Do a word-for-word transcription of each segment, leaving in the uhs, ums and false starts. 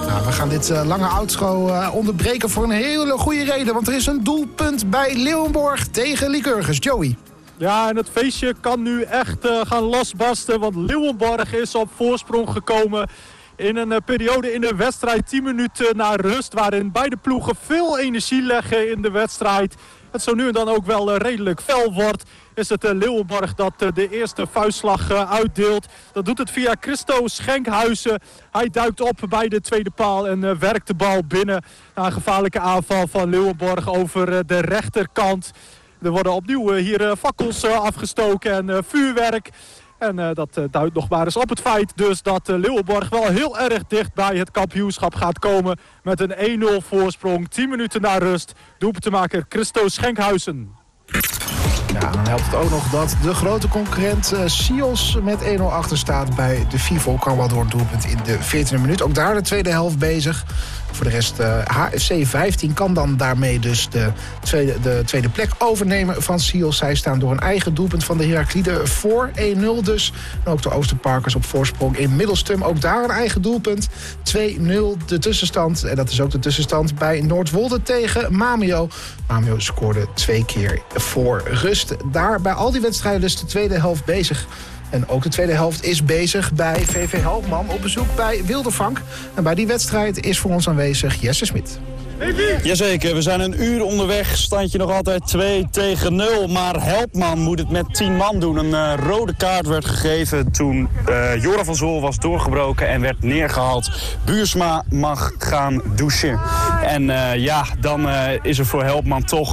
Nou, we gaan dit uh, lange outro uh, onderbreken voor een hele goede reden. Want er is een doelpunt bij Leeuwenborg tegen Lycurgus. Joey. Ja, en het feestje kan nu echt uh, gaan losbarsten. Want Leeuwenborg is op voorsprong gekomen in een uh, periode in de wedstrijd. tien minuten na rust, waarin beide ploegen veel energie leggen in de wedstrijd. Het zo nu en dan ook wel uh, redelijk fel wordt. Is het uh, Leeuwenborg dat uh, de eerste vuistslag uh, uitdeelt. Dat doet het via Christo Schenkhuizen. Hij duikt op bij de tweede paal en uh, werkt de bal binnen. Na een gevaarlijke aanval van Leeuwenborg over uh, de rechterkant. Er worden opnieuw uh, hier uh, fakkels uh, afgestoken en uh, vuurwerk. En uh, dat uh, duidt nog maar eens op het feit dus dat uh, Leeuwenborg wel heel erg dicht bij het kampioenschap gaat komen. Met een één nul voorsprong, tien minuten na rust. Doelpuntenmaker Christo Schenkhuizen. Ja, dan helpt het ook nog dat de grote concurrent uh, Sios met één nul achter staat bij de Vivo. Kan wel door een doelpunt in de veertiende minuut. Ook daar de tweede helft bezig. Voor de rest, uh, H F C vijftien kan dan daarmee dus de tweede, de tweede plek overnemen van Sios. Zij staan door een eigen doelpunt van de Heraklide voor één nul dus. En ook de Oosterparkers op voorsprong in Middelstum. Ook daar een eigen doelpunt. twee nul de tussenstand. En dat is ook de tussenstand bij Noordwolde tegen Mamio. Mamio scoorde twee keer voor rust. Daar bij al die wedstrijden dus de tweede helft bezig. En ook de tweede helft is bezig bij V V Helpman op bezoek bij Wildervank. En bij die wedstrijd is voor ons aanwezig Jesse Smit. Jazeker, we zijn een uur onderweg. Standje nog altijd twee tegen nul. Maar Helpman moet het met tien man doen. Een uh, rode kaart werd gegeven toen uh, Joran van Zool was doorgebroken en werd neergehaald. Buursma mag gaan douchen. En uh, ja, dan uh, is er voor Helpman toch...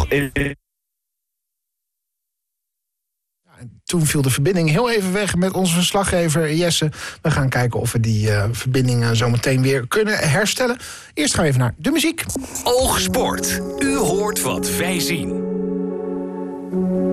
Toen viel de verbinding heel even weg met onze verslaggever Jesse. We gaan kijken of we die uh, verbinding uh, zo meteen weer kunnen herstellen. Eerst gaan we even naar de muziek. Oogsport. U hoort wat wij zien.